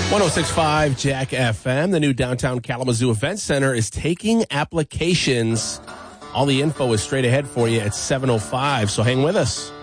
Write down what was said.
106.5 Jack FM. The new downtown Kalamazoo Event Center is taking applications. All the info is straight ahead for you at 7:05, so hang with us.